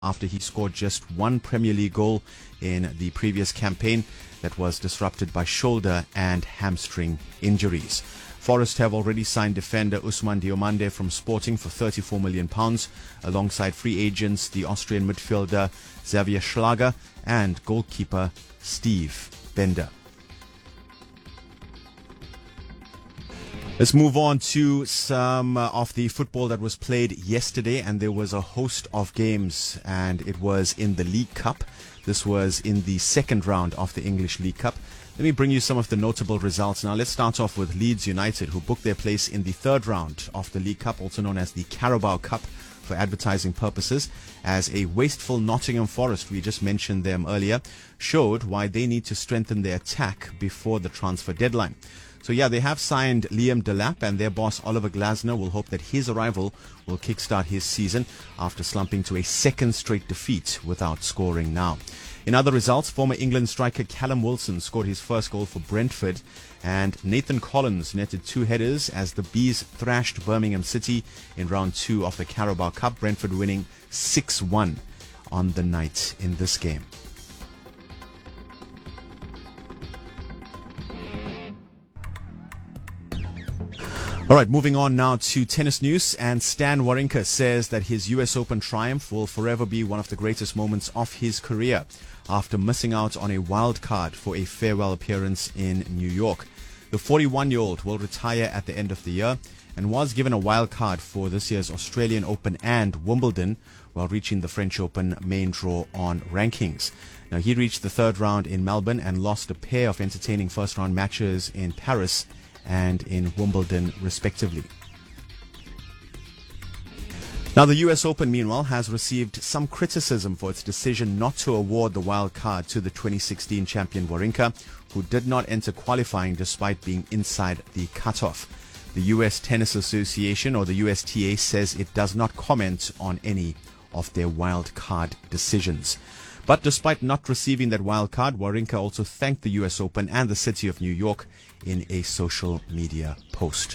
after he scored just one Premier League goal in the previous campaign that was disrupted by shoulder and hamstring injuries. Forest have already signed defender Ousmane Diomande from Sporting for £34 million, alongside free agents the Austrian midfielder Xavier Schlager and goalkeeper Steve Bender. Let's move on to some of the football that was played yesterday, and there was a host of games, and it was in the League Cup. This was in the second round of the English League Cup. Let me bring you some of the notable results. Now, let's start off with Leeds United, who booked their place in the third round of the League Cup, also known as the Carabao Cup for advertising purposes, as a wasteful Nottingham Forest, we just mentioned them earlier, showed why they need to strengthen their attack before the transfer deadline. So yeah, they have signed Liam Delap, and their boss Oliver Glasner will hope that his arrival will kickstart his season after slumping to a second straight defeat without scoring now. In other results, former England striker Callum Wilson scored his first goal for Brentford, and Nathan Collins netted two headers as the Bees thrashed Birmingham City in round 2 of the Carabao Cup, Brentford winning 6-1 on the night in this game. All right, moving on now to tennis news, and Stan Wawrinka says that his US Open triumph will forever be one of the greatest moments of his career after missing out on a wild card for a farewell appearance in New York. The 41-year-old will retire at the end of the year and was given a wild card for this year's Australian Open and Wimbledon while reaching the French Open main draw on rankings. Now, he reached the third round in Melbourne and lost a pair of entertaining first-round matches in Paris and in Wimbledon, respectively. Now, the US Open, meanwhile, has received some criticism for its decision not to award the wild card to the 2016 champion Wawrinka, who did not enter qualifying despite being inside the cutoff. The US Tennis Association, or the USTA, says it does not comment on any of their wild card decisions. But despite not receiving that wild card, Wawrinka also thanked the US Open and the city of New York in a social media post.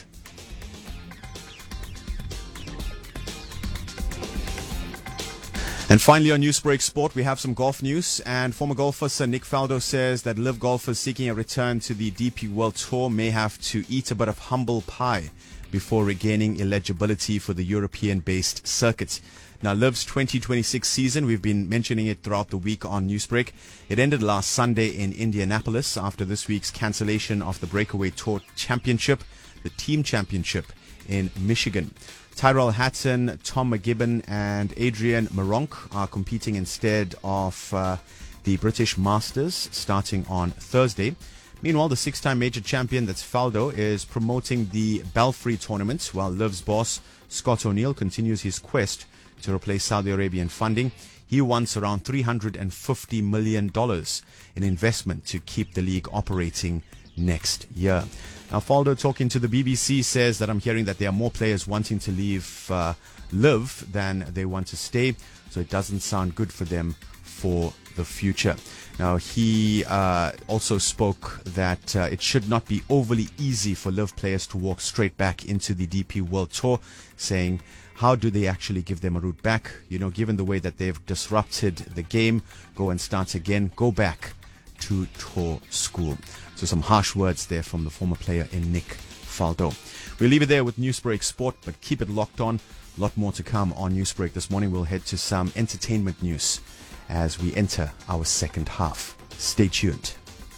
And finally, on Newsbreak Sport, we have some golf news. And former golfer Sir Nick Faldo says that LIV golfers seeking a return to the DP World Tour may have to eat a bit of humble pie before regaining eligibility for the European-based circuit. Now, LIV's 2026 season, we've been mentioning it throughout the week on Newsbreak. It ended last Sunday in Indianapolis after this week's cancellation of the Breakaway Tour Championship, the Team Championship in Michigan. Tyrell Hatton, Tom McGibbon, and Adrian Meronk are competing instead of the British Masters starting on Thursday. Meanwhile, the six-time major champion, that's Faldo, is promoting the Belfry tournament, while LIV's boss, Scott O'Neill, continues his quest to replace Saudi Arabian funding. He wants around $350 million in investment to keep the league operating next year. Now, Faldo, talking to the BBC, says that I'm hearing that there are more players wanting to leave LIV than they want to stay, so it doesn't sound good for them for the future. Now, he also spoke that it should not be overly easy for LIV players to walk straight back into the DP World Tour, saying, how do they actually give them a route back? You know, given the way that they've disrupted the game, go and start again, go back to tour school. So some harsh words there from the former player in Nick Faldo. We'll leave it there with Newsbreak Sport, but keep it locked on. A lot more to come on Newsbreak this morning. We'll head to some entertainment news as we enter our second half. Stay tuned.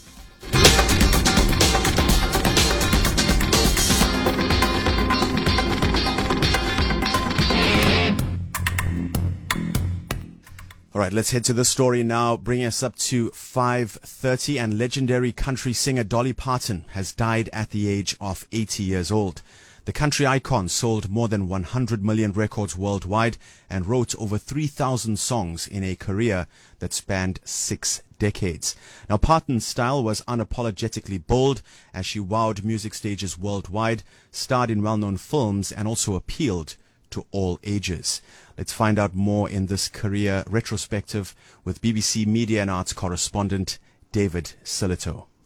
All right, let's head to the story now, bringing us up to 5:30, and legendary country singer Dolly Parton has died at the age of 80 years old. The country icon sold more than 100 million records worldwide and wrote over 3,000 songs in a career that spanned 6 decades. Now, Parton's style was unapologetically bold as she wowed music stages worldwide, starred in well-known films, and also appealed to all ages. Let's find out more in this career retrospective with BBC Media and Arts correspondent David Silito.